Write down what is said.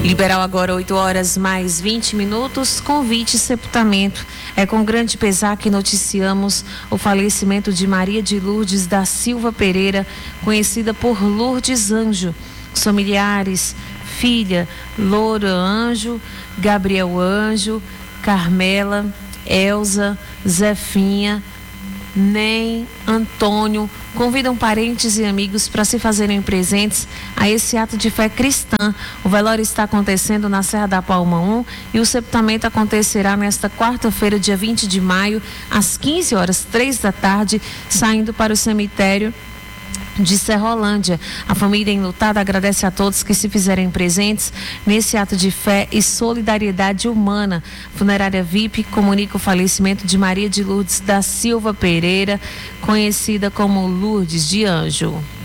Liberal agora 8h mais 20, convite e sepultamento. É com grande pesar que noticiamos o falecimento de Maria de Lourdes da Silva Pereira, conhecida por Lourdes Anjo. Os familiares, filha Loura Anjo, Gabriel Anjo, Carmela, Elza, Zefinha, Nem, Antônio, convidam parentes e amigos para se fazerem presentes a esse ato de fé cristã. O velório está acontecendo na Serra da Palma 1 e o sepultamento acontecerá nesta quarta-feira, dia 20 de maio, às 15h, 3 da tarde, saindo para o cemitério de Serrolândia. A família enlutada agradece a todos que se fizerem presentes nesse ato de fé e solidariedade humana. Funerária VIP comunica o falecimento de Maria de Lourdes da Silva Pereira, conhecida como Lourdes de Anjo.